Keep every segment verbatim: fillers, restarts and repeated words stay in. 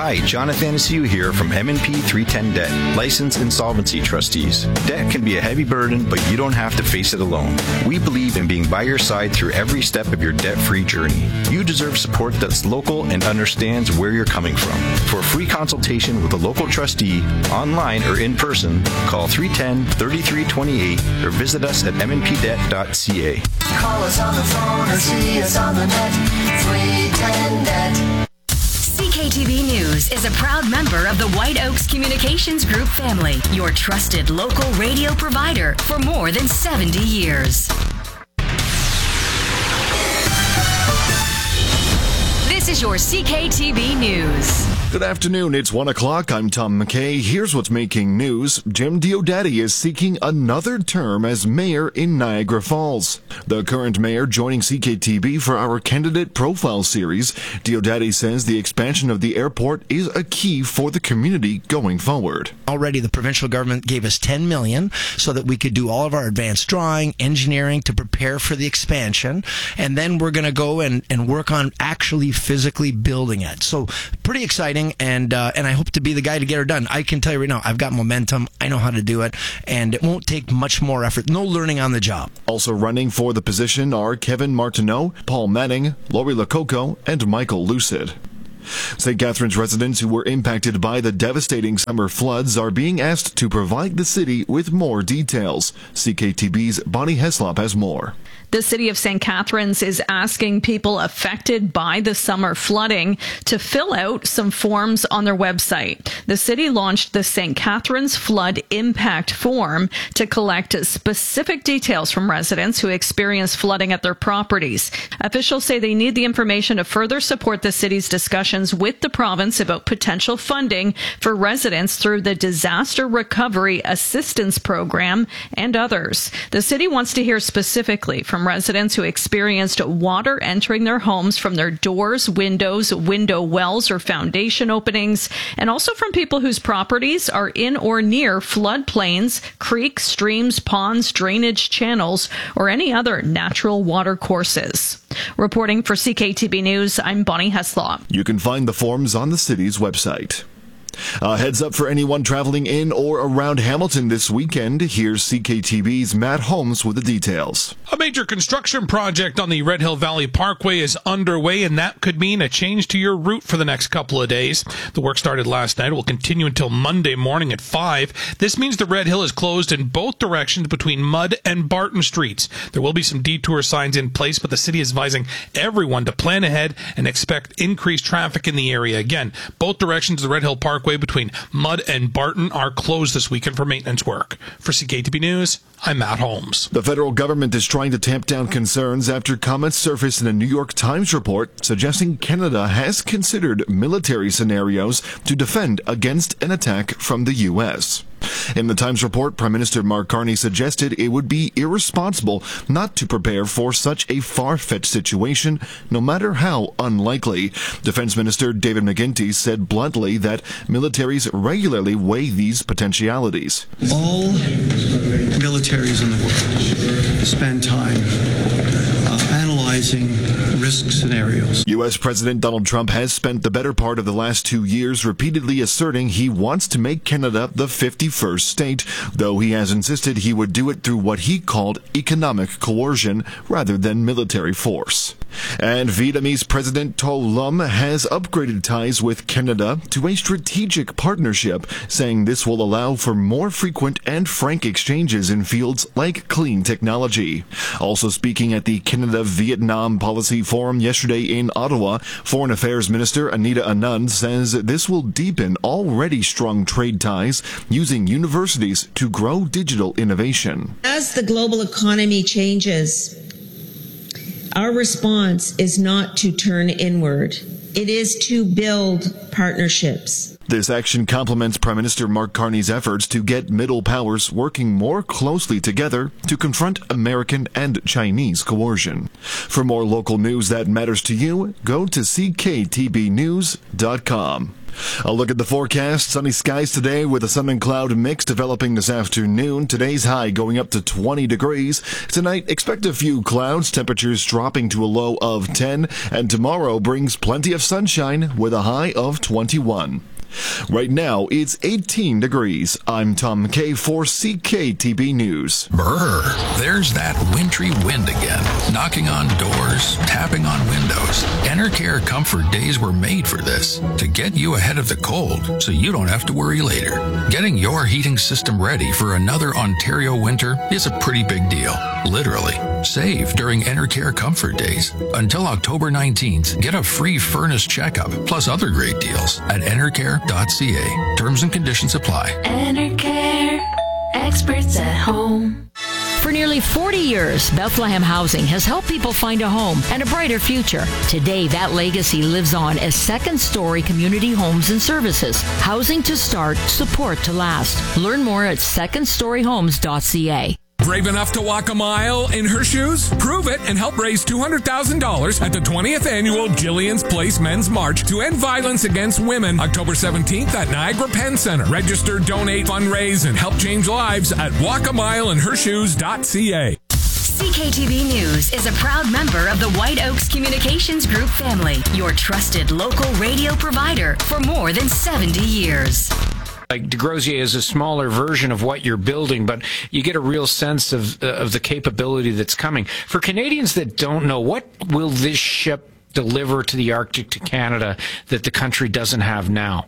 Hi, John Athanasiou here from M and P three ten Debt, licensed insolvency trustees. Debt can be a heavy burden, but you don't have to face it alone. We believe in being by your side through every step of your debt-free journey. You deserve support that's local and understands where you're coming from. For a free consultation with a local trustee, online or in person, call three one zero, three three two eight or visit us at m n p debt dot c a. Call us on the phone or see us on the net. three ten debt. C K T V News is a proud member of the White Oaks Communications Group family, your trusted local radio provider for more than seventy years. This is your C K T V News. Good afternoon. It's one o'clock. I'm Tom McKay. Here's what's making news. Jim Diodati is seeking another term as mayor in Niagara Falls. The current mayor joining C K T V for our candidate profile series. Diodati says the expansion of the airport is a key for the community going forward. Already the provincial government gave us ten million dollars so that we could do all of our advanced drawing, engineering to prepare for the expansion. And then we're going to go and, and work on actually physically building it. So pretty exciting. And uh, and I hope to be the guy to get her done. I can tell you right now, I've got momentum. I know how to do it. And it won't take much more effort. No learning on the job. Also running for the position are Kevin Martineau, Paul Manning, Lori Lococo, and Michael Lucid. Saint Catharines residents who were impacted by the devastating summer floods are being asked to provide the city with more details. C K T V's Bonnie Heslop has more. The city of Saint Catharines is asking people affected by the summer flooding to fill out some forms on their website. The city launched the Saint Catharines Flood Impact Form to collect specific details from residents who experience flooding at their properties. Officials say they need the information to further support the city's discussions with the province about potential funding for residents through the Disaster Recovery Assistance Program and others. The city wants to hear specifically from residents who experienced water entering their homes from their doors, windows, window wells, or foundation openings, and also from people whose properties are in or near floodplains, creeks, streams, ponds, drainage channels, or any other natural water courses. Reporting for C K T V News, I'm Bonnie Heslop. You can find the forms on the city's website. A heads up for anyone traveling in or around Hamilton this weekend. Here's C K T V's Matt Holmes with the details. A major construction project on the Red Hill Valley Parkway is underway, and that could mean a change to your route for the next couple of days. The work started last night. It will continue until Monday morning at five. This means the Red Hill is closed in both directions between Mudd and Barton Streets. There will be some detour signs in place, but the city is advising everyone to plan ahead and expect increased traffic in the area. Again, both directions of the Red Hill Parkway between Mudd and Barton are closed this weekend for maintenance work. For C K T V News, I'm Matt Holmes. The federal government is trying to tamp down concerns after comments surfaced in a New York Times report suggesting Canada has considered military scenarios to defend against an attack from the U S. In the Times report, Prime Minister Mark Carney suggested it would be irresponsible not to prepare for such a far-fetched situation, no matter how unlikely. Defense Minister David McGuinty said bluntly that militaries regularly weigh these potentialities. All militaries in the world spend time uh, analyzing risk scenarios. U S President Donald Trump has spent the better part of the last two years repeatedly asserting he wants to make Canada the fifty-first state, though he has insisted he would do it through what he called economic coercion rather than military force. And Vietnamese President To Lum has upgraded ties with Canada to a strategic partnership, saying this will allow for more frequent and frank exchanges in fields like clean technology. Also speaking at the Canada-Vietnam Policy Forum yesterday in Ottawa, Foreign Affairs Minister Anita Anand says this will deepen already strong trade ties using universities to grow digital innovation. As the global economy changes, our response is not to turn inward. It is to build partnerships. This action complements Prime Minister Mark Carney's efforts to get middle powers working more closely together to confront American and Chinese coercion. For more local news that matters to you, go to c k t b news dot com. A look at the forecast. Sunny skies today with a sun and cloud mix developing this afternoon. Today's high going up to twenty degrees. Tonight, expect a few clouds, temperatures dropping to a low of ten. And tomorrow brings plenty of sunshine with a high of twenty-one. Right now, it's eighteen degrees. I'm Tom McKay for C K T B News. Brr, there's that wintry wind again, knocking on doors, tapping on windows. Enercare Comfort Days were made for this, to get you ahead of the cold so you don't have to worry later. Getting your heating system ready for another Ontario winter is a pretty big deal, literally. Save during Enercare Comfort Days. Until October nineteenth, get a free furnace checkup, plus other great deals at enercare dot c a. Terms and conditions apply. Enercare, experts at home. For nearly forty years, Bethlehem Housing has helped people find a home and a brighter future. Today, that legacy lives on as second-story community homes and services. Housing to start, support to last. Learn more at second story homes dot c a. Brave enough to walk a mile in her shoes? Prove it and help raise two hundred thousand dollars at the twentieth Annual Jillian's Place Men's March to End Violence Against Women, October seventeenth at Niagara Penn Center. Register, donate, fundraise, and help change lives at walk a mile in her shoes dot c a. C K T V News is a proud member of the White Oaks Communications Group family, your trusted local radio provider for more than seventy years. Like DeGrosier is a smaller version of what you're building, but you get a real sense of uh, of the capability that's coming. For Canadians that don't know, what will this ship deliver to the Arctic, to Canada, that the country doesn't have now?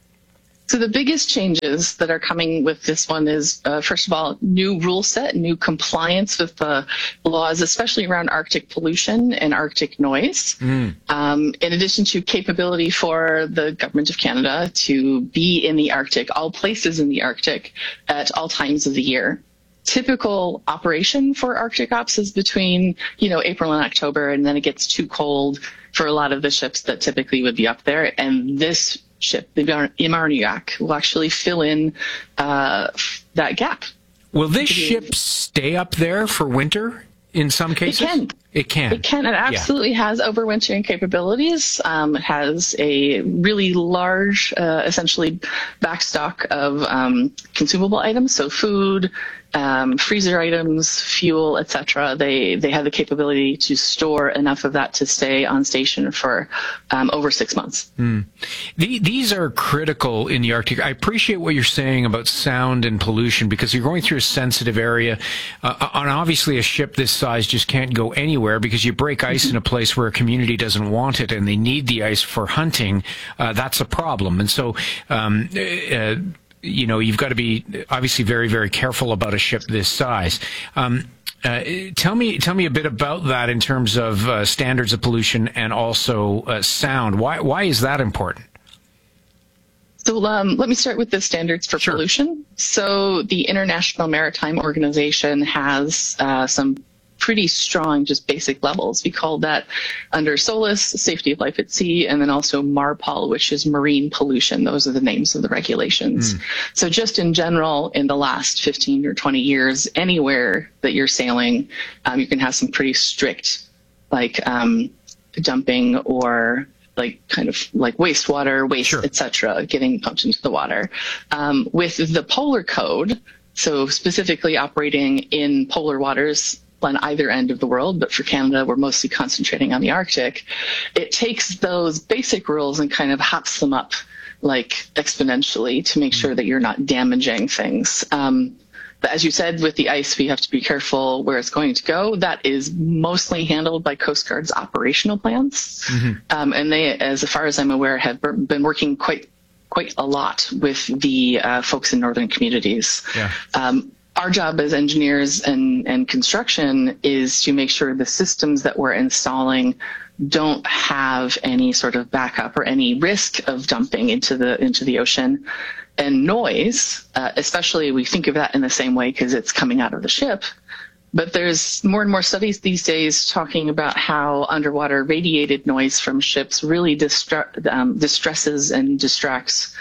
So the biggest changes that are coming with this one is, uh, first of all, new rule set, new compliance with the laws, especially around Arctic pollution and Arctic noise. Mm. Um, in addition to capability for the Government of Canada to be in the Arctic, all places in the Arctic at all times of the year. Typical operation for Arctic Ops is between, you know, April and October, and then it gets too cold for a lot of the ships that typically would be up there. And this ship, the Imarniak, will actually fill in uh, that gap. Will this ship stay up there for winter in some cases? It can. It can. It can. It absolutely yeah. has overwintering capabilities. Um, it has a really large, uh, essentially, backstock of um, consumable items, so food, um, freezer items, fuel, et cetera. They they have the capability to store enough of that to stay on station for um, over six months. Mm. The, these are critical in the Arctic. I appreciate what you're saying about sound and pollution, because you're going through a sensitive area. Uh, and obviously, a ship this size just can't go anywhere, because you break ice in a place where a community doesn't want it and they need the ice for hunting. Uh, that's a problem. And so, um, uh, you know, you've got to be obviously very, very careful about a ship this size. Um, uh, tell me, tell me a bit about that in terms of uh, standards of pollution and also uh, sound. Why, why is that important? So um, let me start with the standards for sure. pollution. So the International Maritime Organization has uh, some pretty strong, just basic levels. We call that under SOLAS, Safety of Life at Sea, and then also MARPOL, which is marine pollution. Those are the names of the regulations. Mm. So just in general, in the last fifteen or twenty years, anywhere that you're sailing, um, you can have some pretty strict, like um, dumping or like kind of like wastewater, waste, sure. et cetera, getting pumped into the water. Um, with the Polar Code, so specifically operating in polar waters, on either end of the world, but for Canada, we're mostly concentrating on the Arctic. It takes those basic rules and kind of hops them up like exponentially to make sure that you're not damaging things. Um, but as you said, with the ice, we have to be careful where it's going to go. That is mostly handled by Coast Guard's operational plans. Mm-hmm. Um, and they, as far as I'm aware, have been working quite quite a lot with the uh, folks in northern communities. Yeah. Um, Our job as engineers and, and construction is to make sure the systems that we're installing don't have any sort of backup or any risk of dumping into the into the ocean. And noise, uh, especially we think of that in the same way because it's coming out of the ship, but there's more and more studies these days talking about how underwater radiated noise from ships really distra- um, distresses and distracts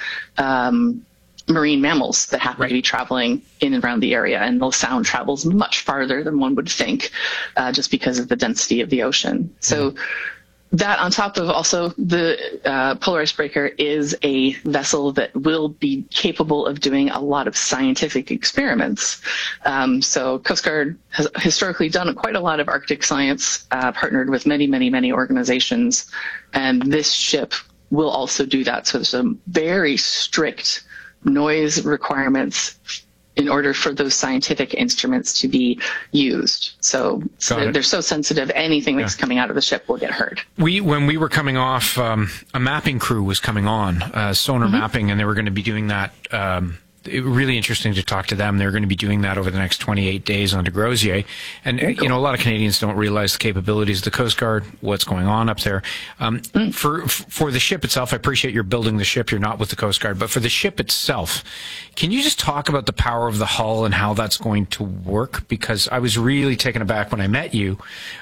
um, marine mammals that happen right. to be traveling in and around the area. And the sound travels much farther than one would think, uh, just because of the density of the ocean. So mm. that on top of also the uh, Polar Icebreaker is a vessel that will be capable of doing a lot of scientific experiments. Um, so Coast Guard has historically done quite a lot of Arctic science, uh, partnered with many, many, many organizations. And this ship will also do that. So there's some very strict noise requirements in order for those scientific instruments to be used. So, so they're, they're so sensitive, anything that's yeah. coming out of the ship will get heard. We, when we were coming off, um, a mapping crew was coming on, uh, sonar mm-hmm. mapping, and they were going to be doing that. Um, it, really interesting to talk to them. They're going to be doing that over the next twenty-eight days on de Grozier. And, cool. you know, a lot of Canadians don't realize the capabilities of the Coast Guard, what's going on up there. Um, mm. for, for the ship itself, I appreciate you're building the ship. You're not with the Coast Guard, but for the ship itself, can you just talk about the power of the hull and how that's going to work? Because I was really taken aback when I met you.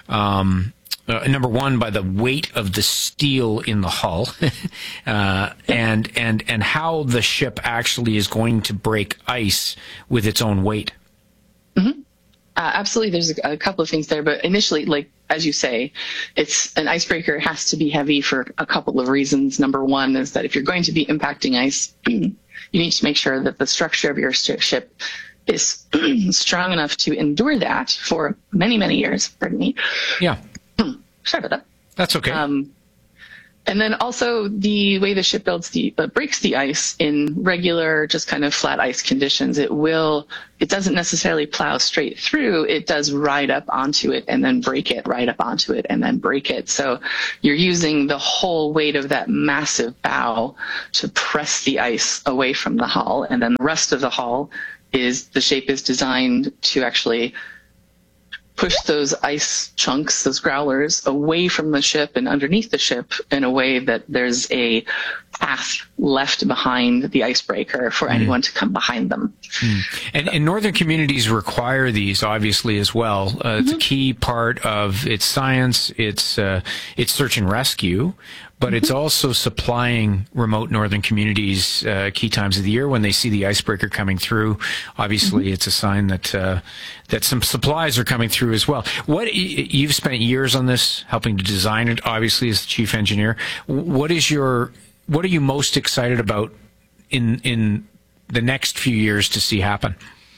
Um, Uh, number one, by the weight of the steel in the hull, uh, and and and how the ship actually is going to break ice with its own weight. Mm-hmm. Uh, absolutely, there's a, a couple of things there, but initially, like as you say, it's an icebreaker has to be heavy for a couple of reasons. Number one is that if you're going to be impacting ice, you need to make sure that the structure of your ship is strong enough to endure that for many, many years. Pardon me. Yeah. Sorry about that. That's okay. Um, and then also the way the ship builds the uh, breaks the ice in regular, just kind of flat ice conditions. It will. It doesn't necessarily plow straight through. It does ride up onto it and then break it, ride up onto it and then break it. So you're using the whole weight of that massive bow to press the ice away from the hull, and then the rest of the hull is the shape is designed to actually push those ice chunks, those growlers, away from the ship and underneath the ship in a way that there's a path left behind the icebreaker for mm. anyone to come behind them. Mm. And, and northern communities require these, obviously, as well. Uh, mm-hmm. It's a key part of its science, its, uh, its search and rescue, but mm-hmm. it's also supplying remote northern communities uh, key times of the year when they see the icebreaker coming through. Obviously, mm-hmm. it's a sign that uh, that some supplies are coming through as well. What you've spent years on this, helping to design it, obviously, as the chief engineer. What is your what are you most excited about in in the next few years to see happen?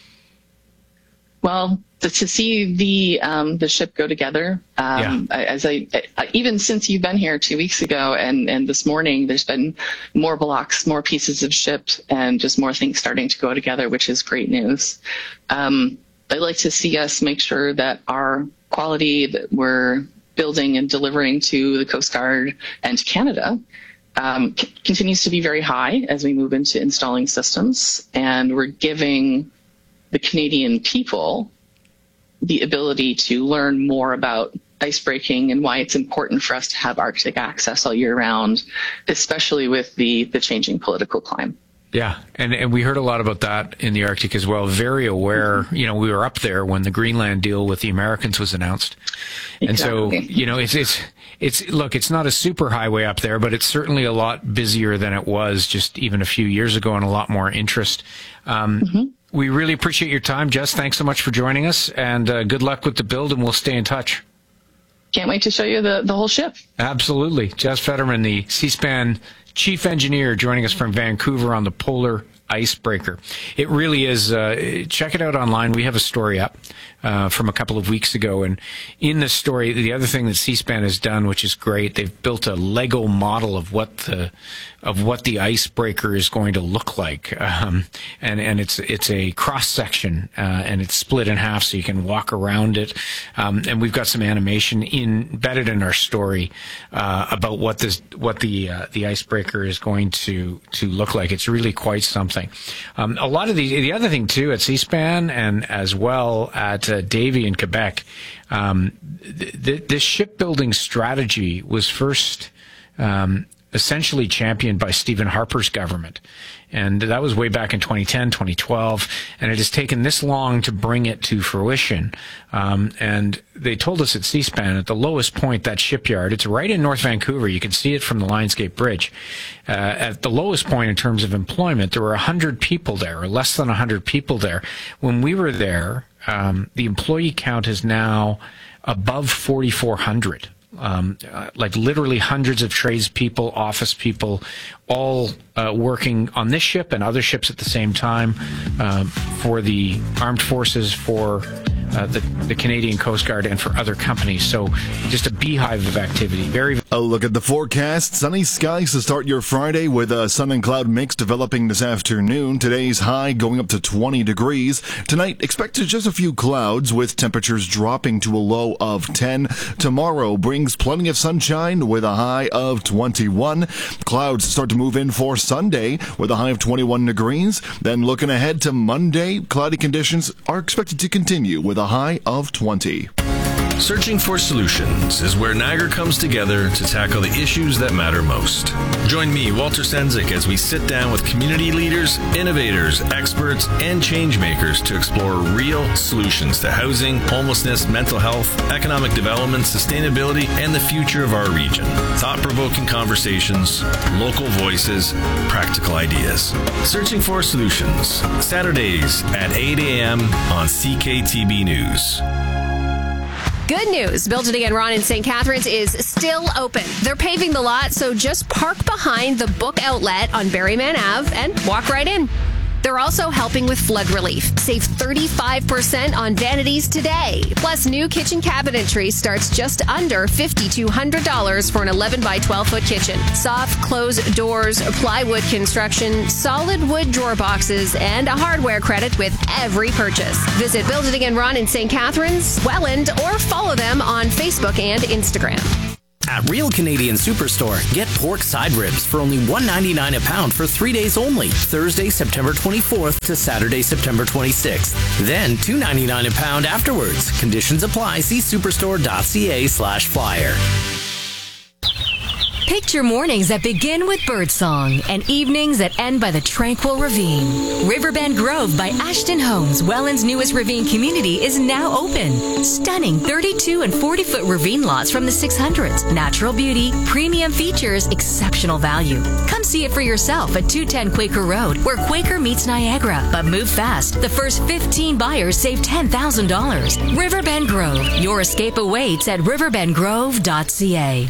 Well, to, to see the um, the ship go together, um, yeah. as I, I even since you've been here two weeks ago and, and this morning, there's been more blocks, more pieces of ship, and just more things starting to go together, which is great news. Um, I'd like to see us make sure that our quality that we're building and delivering to the Coast Guard and to Canada um, c- continues to be very high as we move into installing systems, and we're giving the Canadian people the ability to learn more about icebreaking and why it's important for us to have Arctic access all year round, especially with the, the changing political climate. Yeah, and, and we heard a lot about that in the Arctic as well. Very aware, mm-hmm. you know, we were up there when the Greenland deal with the Americans was announced. Exactly. And so, you know, it's, it's, it's, look, it's not a super highway up there, but it's certainly a lot busier than it was just even a few years ago, and a lot more interest. Um, mm-hmm. We really appreciate your time, Jess. Thanks so much for joining us, and uh, good luck with the build, and we'll stay in touch. Can't wait to show you the, the whole ship. Absolutely. Jess Fetterman, the C-SPAN chief engineer, joining us from Vancouver on the Polar Icebreaker. It really is. Uh, check it out online. We have a story up uh, from a couple of weeks ago, and in the story, the other thing that C-SPAN has done, which is great, they've built a Lego model of what the of what the icebreaker is going to look like, um, and and it's it's a cross section, uh, and it's split in half, so you can walk around it. Um, and we've got some animation in, embedded in our story uh, about what this what the uh, the icebreaker is going to to look like. It's really quite something. Um, a lot of the the other thing too at C-SPAN and as well at uh, Davie in Quebec, um, th- th- this shipbuilding strategy was first Um, essentially championed by Stephen Harper's government. And that was way back in twenty ten, twenty twelve. And it has taken this long to bring it to fruition. Um, and they told us at C-SPAN, at the lowest point, that shipyard, it's right in North Vancouver. You can see it from the Lionsgate Bridge. Uh, at the lowest point in terms of employment, there were one hundred people there, or less than one hundred people there. When we were there, um, the employee count is now above forty-four hundred. Um, uh, like literally hundreds of tradespeople, office people, all uh, working on this ship and other ships at the same time um, for the armed forces, for uh, the, the Canadian Coast Guard, and for other companies. So just a beehive of activity. Very. A look at the forecast. Sunny skies to start your Friday with a sun and cloud mix developing this afternoon. Today's high going up to twenty degrees. Tonight, expect just a few clouds with temperatures dropping to a low of ten. Tomorrow brings plenty of sunshine with a high of twenty-one. Clouds start to move in for Sunday with a high of twenty-one degrees. Then looking ahead to Monday, cloudy conditions are expected to continue with a high of twenty. Searching for Solutions is where Niagara comes together to tackle the issues that matter most. Join me, Walter Sendzik, as we sit down with community leaders, innovators, experts, and change makers to explore real solutions to housing, homelessness, mental health, economic development, sustainability, and the future of our region. Thought-provoking conversations, local voices, practical ideas. Searching for Solutions, Saturdays at eight a.m. on C K T B News. Good news. Build It Again Ron in Saint Catharines is still open. They're paving the lot, so just park behind the book outlet on Berryman Avenue and walk right in. They're also helping with flood relief. Save thirty-five percent on vanities today. Plus, new kitchen cabinetry starts just under five thousand two hundred dollars for an eleven by twelve foot kitchen. Soft close doors, plywood construction, solid wood drawer boxes, and a hardware credit with every purchase. Visit Build It Again Ron in Saint Catharines, Welland, or follow them on Facebook and Instagram. At Real Canadian Superstore, get pork side ribs for only one ninety-nine a pound for three days only. Thursday, September twenty-fourth to Saturday, September twenty-sixth. Then two ninety-nine a pound afterwards. Conditions apply. See superstore.ca slash flyer. Picture mornings that begin with birdsong and evenings that end by the tranquil ravine. Riverbend Grove by Ashton Homes, Welland's newest ravine community, is now open. Stunning thirty-two and forty foot ravine lots from the six hundreds. Natural beauty, premium features, exceptional value. Come see it for yourself at two ten Quaker Road, where Quaker meets Niagara. But move fast. The first fifteen buyers save ten thousand dollars. Riverbend Grove. Your escape awaits at riverbend grove dot c a.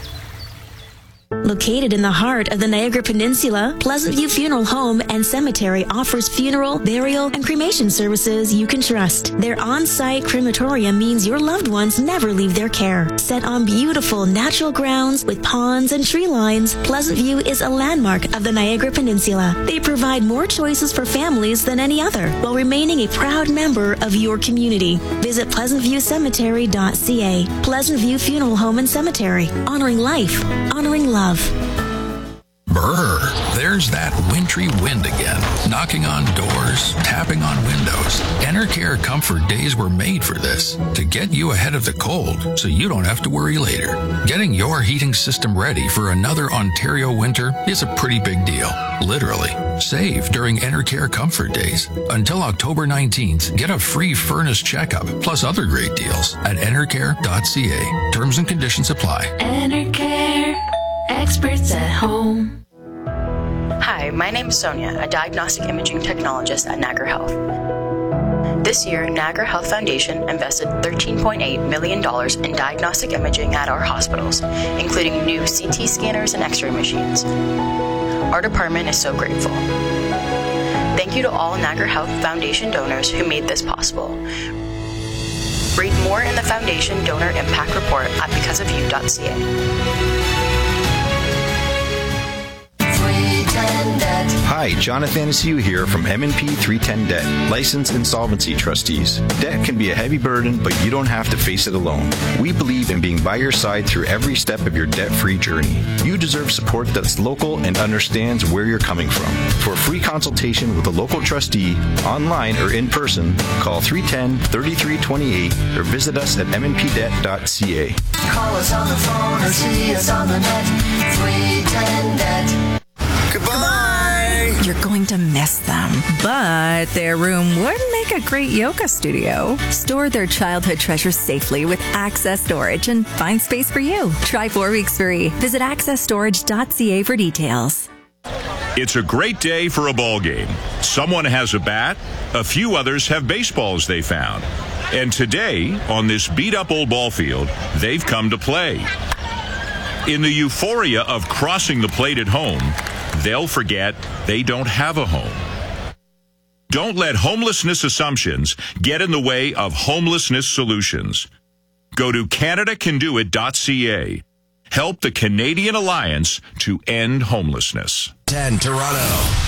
Located in the heart of the Niagara Peninsula, Pleasant View Funeral Home and Cemetery offers funeral, burial, and cremation services you can trust. Their on-site crematorium means your loved ones never leave their care. Set on beautiful natural grounds with ponds and tree lines, Pleasant View is a landmark of the Niagara Peninsula. They provide more choices for families than any other, while remaining a proud member of your community. Visit pleasant view cemetery dot c a. Pleasant View Funeral Home and Cemetery. Honoring life. Honoring love. Brr, there's that wintry wind again, knocking on doors, tapping on windows. Enercare Comfort Days were made for this, to get you ahead of the cold so you don't have to worry later. Getting your heating system ready for another Ontario winter is a pretty big deal, literally. Save during Enercare Comfort Days. Until October nineteenth, get a free furnace checkup, plus other great deals at enercare dot c a. Terms and conditions apply. Enercare, experts at home. Hi, my name is Sonia, a diagnostic imaging technologist at Niagara Health. This year, Niagara Health Foundation invested thirteen point eight million dollars in diagnostic imaging at our hospitals, including new C T scanners and X-ray machines. Our department is so grateful. Thank you to all Niagara Health Foundation donors who made this possible. Read more in the Foundation Donor Impact Report at because of you dot c a. three ten net Hi, Jonathan Asiu here from M and P three ten Debt, licensed insolvency trustees. Debt can be a heavy burden, but you don't have to face it alone. We believe in being by your side through every step of your debt-free journey. You deserve support that's local and understands where you're coming from. For a free consultation with a local trustee, online or in person, call three one zero, three three two eight or visit us at m n p debt dot c a. Call us on the phone or see us on the net. three ten Debt. Goodbye. You're going to miss them, but their room would make a great yoga studio. Store their childhood treasures safely with Access Storage and find space for you. Try four weeks free. Visit access storage dot c a for details. It's a great day for a ball game. Someone has a bat, a few others have baseballs they found. And today, on this beat-up old ball field, they've come to play. In the euphoria of crossing the plate at home, they'll forget they don't have a home. Don't let homelessness assumptions get in the way of homelessness solutions. Go to canada can do it dot c a. Help the Canadian Alliance to end homelessness. ten Toronto.